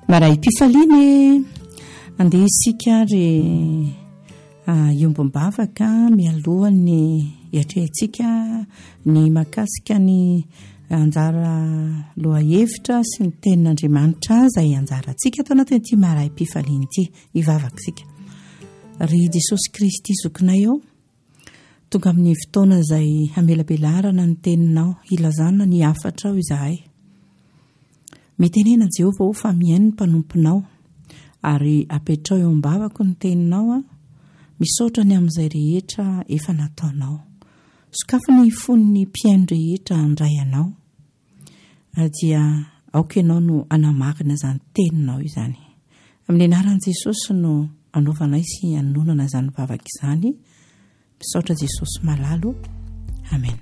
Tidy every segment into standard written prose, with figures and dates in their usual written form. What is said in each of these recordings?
maray pifaliany andeha isika ry iombom-bavaka mialohany hiatrehantsika ny makasika ny anjara loha hevitra sy ny tenin'Andriamanitra izay anjarantsika ato anatin'ity maray pifaliany ity hivavaksika. Ry Jesosy Kristy zokinay ao, tonga amin'ny fotoana izay hamelabelarana ny teninao, hilazana ny afatra ao izahay. Mitenena Jehovah fa mihaino ny mpanomponao ary apetrao eo am-bavako ny teninao misaotra ny amin'izay rehetra efa nataonao. Sokafo ny fon'ny mpiaino rehetra andray anao dia aoka ianao no anamarina izany teninao izany. Amin'ny anaran'i Jesosy no anaovanay sy anonana izany vavaka izany. Misaotra Jesosy malalo. Amen.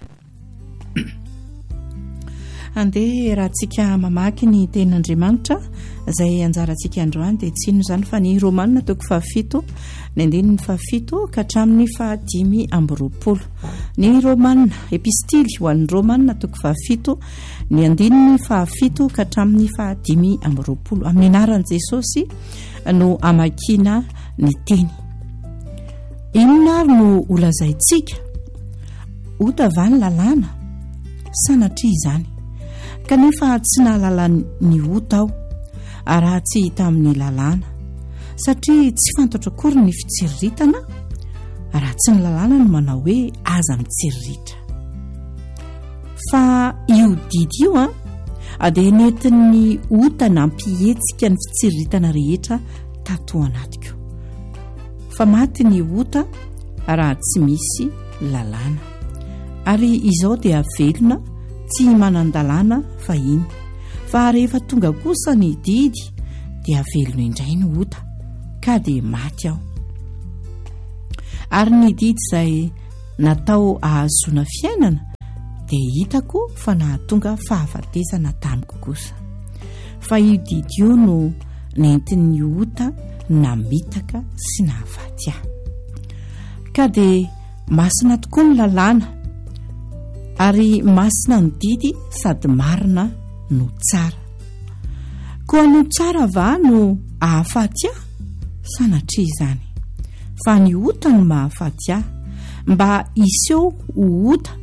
Andeha raha tsika mamaky ny tenin'Andriamanitra izay anjarantsika androany dia tsy ino izany fa ny Romanina toko 7 ny 17 ka hatramin'ny 5:20. Ny Romanina epistily ho an'ny Romanina toko 7 ny 17 ka hatramin'ny 5:20. Amin'ny anaran'i Jesosy no amakiana ny teny. Inona ary no holazaintsika? Ota va ny lalàna? Sanatria izany. Kanefa tsy nahalala ny ota aho, raha tsy hita amin'ny lalàna, satria tsy fantatra akory ny fitsiriritana, raha tsy ny lalàna no manao hoe aza mitsiriritra. Fa io didy io dia nentin'ny ota nampihetsika ny fitsiriritana rehetra tato anatiko. Fa maty ny ota raha tsy misy lalàna, ary izao dia velona tsy manan-dalàna fahiny. Fa rehefa tonga kosa ny didy dia velona indray ny ota ka dia maty aho. Ary ny didy izay natao ahazoana fiainana dia hitako fa nahatonga fahafatesana tamiko kosa. Fa io didy io no nentin'ny ota namitaka sy nahafaty aho. Ka dia masina tokoa ny lalàna, ary masina ny didy sady marina no tsara. Koa no tsara va no ahafaty aho? Sanatria izany. Fa ny ota no mahafaty aho, mba iseho ho ota.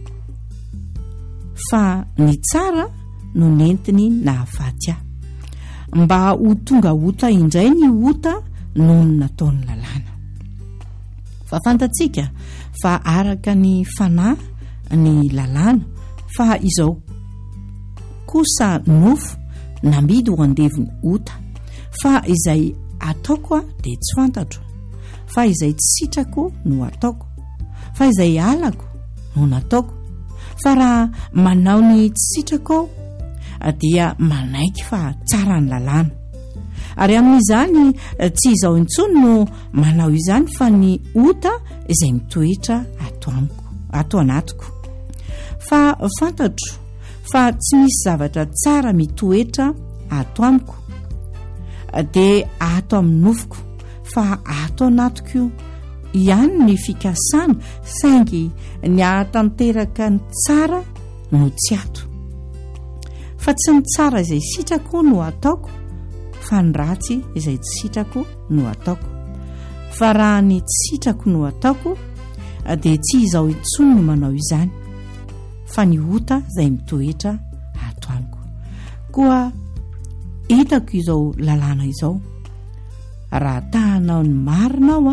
Fa ny tsara no nentiny nahafaty aho, mba ho tonga ota indray ny ota noho ny nataon'ny lalàna. Fa fantatsika fa araka ny fanahy ny lalàna, fa izao kosa nofo namidy ho andeviny ota. Fa izay ataoko dia tsy fantatro, fa izay tsy sitrako no ataoko, fa izay alako no nataoko. Fa raha manao ny tsy sitrako dia manaiky fa tsara ny lalàna. Ary amin'izany tsy izao intsony no manao izany, fa ny ota izay mitoetra ato anatiko. Fa fantatro fa tsy misy zavatra tsara mitoetra ato amiko dia ato amin'ny nofoko, fa ato anatiko ihany ny fikasana, saingy ny ahatanteraka ny tsara no tsy ato. Fa tsy ny tsara izay sitrako no ataoko, fa ny ratsy izay tsy sitrako no ataoko. Fa raha ny tsy sitrako no ataoko dia tsy izao intsony no manao izany, fa ny ota izay mitoetra ato amiko. Koa hitako izao lalàna izao, raha tahanao ny marinao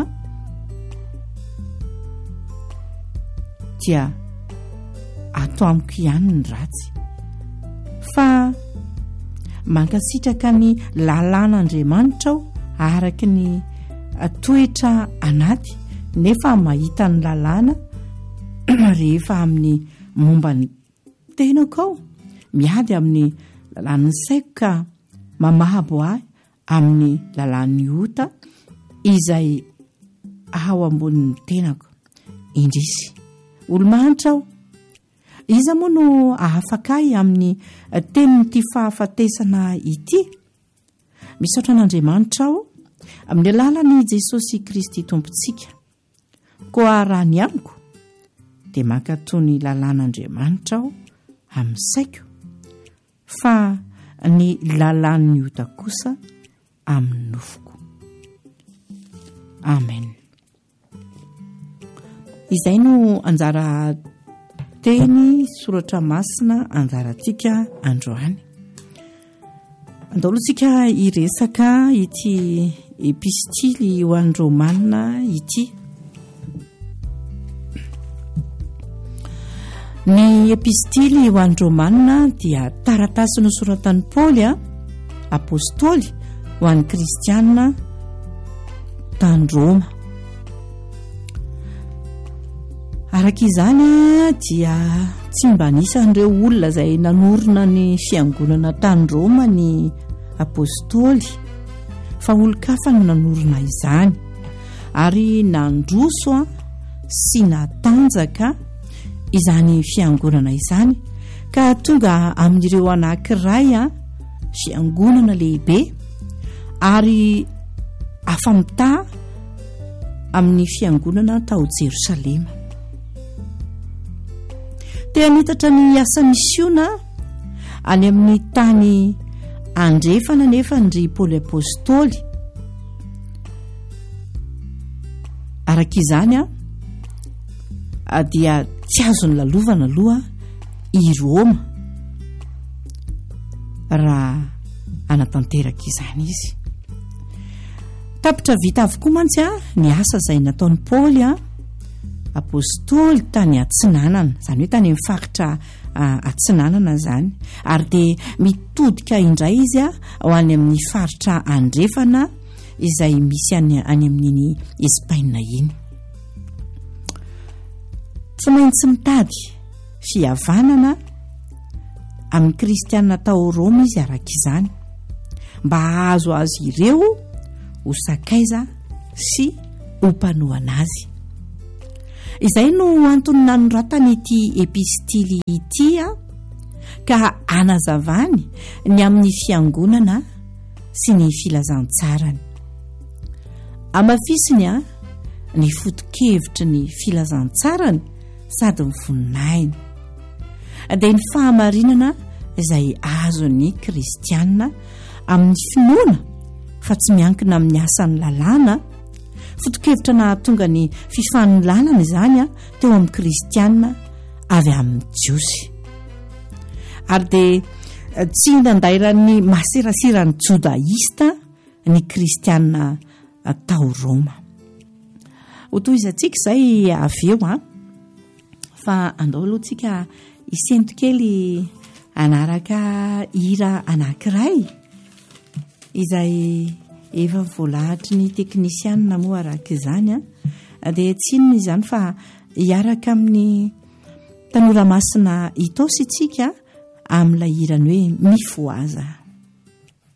dia ato amiko ihany ny ratsy. Fa mankasitraka ny lalàn'Andriamanitra aho araka ny toetra anaty, nefa mahita ny lalàna rehefa amin'ny momba ny tenako aho, miady amin'ny lalàn'ny saiko ka mamahabo ahy amin'ny lalàn'ny ota izay ao ambonin'ny tenako. Indrisy olo-manitra aho, iza moa no ahafakay amin'ny tenin'ity fahafatesana ity? Misaotra an'Andriamanitra aho amin'ny alalan'i Jesosy Kristy tompontsika. Koa raha ny amiko dia mankatoa ny lalàn'Andriamanitra aho amin'ny saiko, fa ny lalàn'ny ota kosa amin'ny nofoko. Amen. Izay no anjara teny soratra masina anjarantsika androany. Andaolotsika iresaka ity epistily ho an'ny Romanina ity. Ny epistily ho an'ny Romanina dia taratasy nosoratan'i Paoly apôstôly ho an'ny kristianina tany Roma. Arak'izany dia tsy mba nisan'ireo olona izay nanorona ny fiangonana tany Roma ny apôstôly, fa olon-kafa no nanorona izany ary nandroso sy natanjaka izany fiangonana izany ka tonga amin'ireo anankiray fiangonana lehibe ary afamita amin'ny fiangonana tao Jerosalema. Tena nitatra ny asa misiona any amin'ny tany andrefana nefa ny Paoly apôstôly. Arak'izany dia tsy azony lalovana aloha i Roma raha anatanteraka izany izy. Tapitra vita avokoa mantsy ny asa izay nataon'i Paoly apôstôly tany Atsinanana, izany hoe tany amin'ny faritra Atsinanana zany, ary dia mitodika indray izy ho any amin'ny faritra andrefana izay misy any amin'iny Espaina iny. Tsy maintsy mitady fihavanana amin'ny kristianina tao Roma izy arak'izany, mba ahazo azy ireo ho sakaiza sy ho mpanohana azy. Izay no antony nanoratany ity epistily ity ka anazavany ny amin'ny fiangonana sy ny filazantsarany. Amafisiny ny foto-kevitry ny filazantsarany sady ny voninahiny. Dia ny fahamarinana izay azon'ny kristianina amin'ny finoana fa tsy miankina amin'ny asan'ny lalàna, foto-kevitra nahatonga ny fifanonlanana izany teo amin'ny kristianina avy amin'ny jiosy. Ary dia tsy nandairan'ny maserasiran'ny jodaista ny kristianina tao Roma. Ho tohizantsika izay avy eo fa andao aloha tsika isento kely anaraka hira anankiray izay efa voalahatry ny teknisianina moa arak'izany dia tsy inona izany fa hiaraka amin'ny tanora masina Itosy itsika amin'ilay hirany hoe mifoaza.